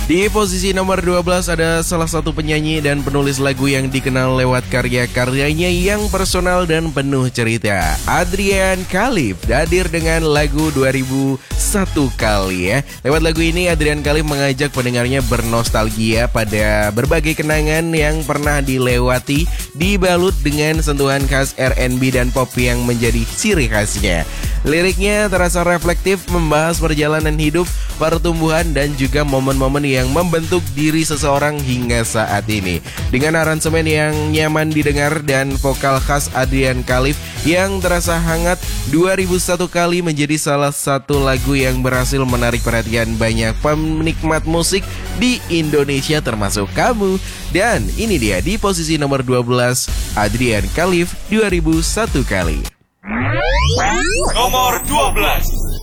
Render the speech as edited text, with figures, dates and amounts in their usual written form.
Di posisi nomor 12 ada salah satu penyanyi dan penulis lagu yang dikenal lewat karya-karyanya yang personal dan penuh cerita. Adrian Khalif hadir dengan lagu 2001 kali ya. Lewat lagu ini Adrian Khalif mengajak pendengarnya bernostalgia pada berbagai kenangan yang pernah dilewati, dibalut dengan sentuhan khas R&B dan pop yang menjadi ciri khasnya. Liriknya terasa reflektif, membahas perjalanan hidup, pertumbuhan, dan juga momen-momen yang membentuk diri seseorang hingga saat ini. Dengan aransemen yang nyaman didengar dan vokal khas Adrian Khalif yang terasa hangat, 2001 kali menjadi salah satu lagu yang berhasil menarik perhatian banyak penikmat musik di Indonesia termasuk kamu. Dan ini dia di posisi nomor 12, Adrian Khalif 2001 kali. Nomor 12.